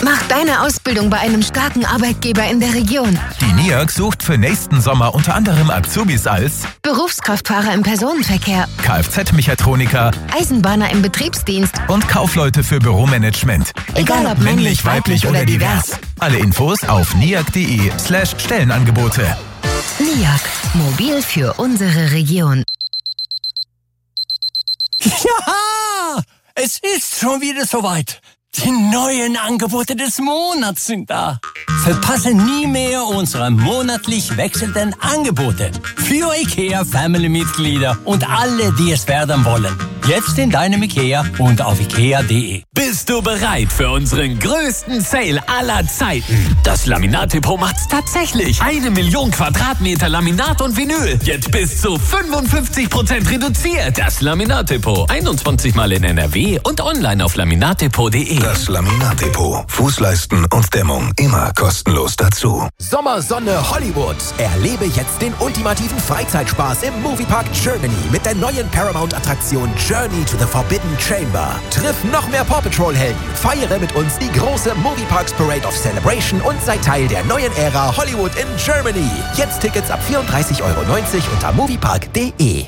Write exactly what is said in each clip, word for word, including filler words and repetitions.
Mach deine Ausbildung bei einem starken Arbeitgeber in der Region. Die N I A G sucht für nächsten Sommer unter anderem Azubis als Berufskraftfahrer im Personenverkehr, Kfz-Mechatroniker, Eisenbahner im Betriebsdienst und Kaufleute für Büromanagement. Egal ob männlich, weiblich oder divers. Alle Infos auf niag.de slash Stellenangebote. N I A G, mobil für unsere Region. Ja, es ist schon wieder soweit. Die neuen Angebote des Monats sind da. Verpasse nie mehr unsere monatlich wechselnden Angebote für IKEA Family-Mitglieder und alle, die es werden wollen. Jetzt in deinem IKEA und auf ikea punkt de. Bist du bereit für unseren größten Sale aller Zeiten? Das Laminat-Depot macht's tatsächlich. Eine Million Quadratmeter Laminat und Vinyl. Jetzt bis zu fünfundfünfzig Prozent reduziert. Das Laminat-Depot. einundzwanzig Mal in N R W und online auf laminatdepot punkt de. Das Laminat-Depot. Fußleisten und Dämmung immer kostenlos dazu. Sommersonne Hollywood. Erlebe jetzt den ultimativen Freizeitspaß im Moviepark Germany mit der neuen Paramount-Attraktion Journey to the Forbidden Chamber. Triff noch mehr Paw Patrol-Helden. Feiere mit uns die große Movieparks Parade of Celebration und sei Teil der neuen Ära Hollywood in Germany. Jetzt Tickets ab vierunddreißig Euro neunzig unter moviepark punkt de.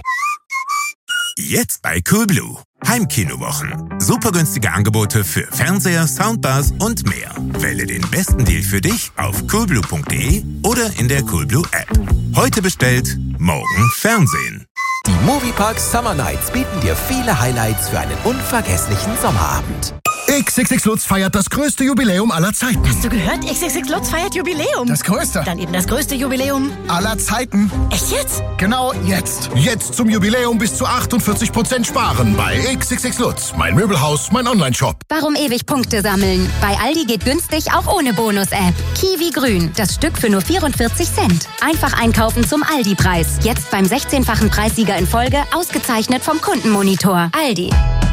Jetzt bei Coolblue. Heimkinowochen. Super günstige Angebote für Fernseher, Soundbars und mehr. Wähle den besten Deal für dich auf coolblue punkt de oder in der Coolblue App. Heute bestellt, morgen Fernsehen. Die Moviepark Summer Nights bieten dir viele Highlights für einen unvergesslichen Sommerabend. X X X Lutz feiert das größte Jubiläum aller Zeiten. Hast du gehört? X X X Lutz feiert Jubiläum. Das größte. Dann eben das größte Jubiläum aller Zeiten. Echt jetzt? Genau jetzt. Jetzt zum Jubiläum bis zu achtundvierzig Prozent sparen bei X X X Lutz. Mein Möbelhaus, mein Online-Shop. Warum ewig Punkte sammeln? Bei Aldi geht günstig auch ohne Bonus-App. Kiwi Grün, das Stück für nur vierundvierzig Cent. Einfach einkaufen zum Aldi-Preis. Jetzt beim sechzehnfachen Preissieger in Folge, ausgezeichnet vom Kundenmonitor. Aldi.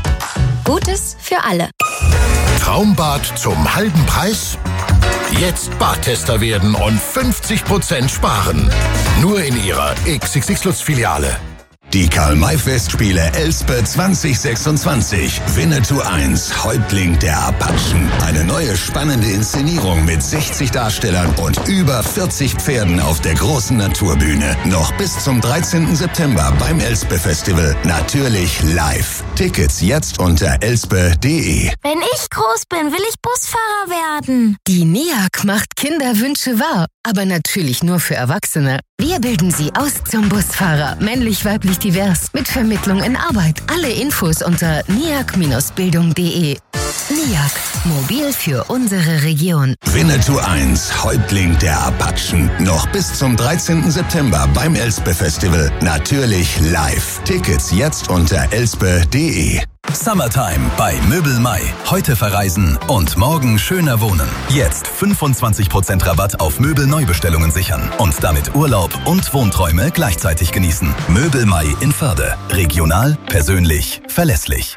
Gutes für alle. Traumbad zum halben Preis? Jetzt Badtester werden und fünfzig Prozent sparen. Nur in Ihrer X X X Lutz-Filiale. Die Karl-May-Festspiele Elspe zwanzig sechsundzwanzig. Winnetou eins, Häuptling der Apachen. Eine neue spannende Inszenierung mit sechzig Darstellern und über vierzig Pferden auf der großen Naturbühne. Noch bis zum dreizehnten September beim Elspe-Festival. Natürlich live. Tickets jetzt unter elspe punkt de. Wenn ich groß bin, will ich Busfahrer werden. Die N I A G macht Kinderwünsche wahr, aber natürlich nur für Erwachsene. Wir bilden sie aus zum Busfahrer, männlich, weiblich, divers, mit Vermittlung in Arbeit. Alle Infos unter niag Bindestrich bildung punkt de. N I A G, mobil für unsere Region. Winnetou eins, Häuptling der Apachen. Noch bis zum dreizehnten September beim Elspe-Festival. Natürlich live. Tickets jetzt unter elspe punkt de. Summertime bei Möbel Mai. Heute verreisen und morgen schöner wohnen. Jetzt fünfundzwanzig Prozent Rabatt auf Möbelneubestellungen sichern und damit Urlaub und Wohnträume gleichzeitig genießen. Möbel Mai in Förde. Regional, persönlich, verlässlich.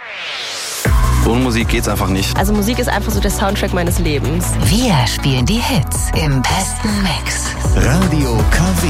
Ohne Musik geht's einfach nicht. Also Musik ist einfach so der Soundtrack meines Lebens. Wir spielen die Hits im besten Mix. Radio K W.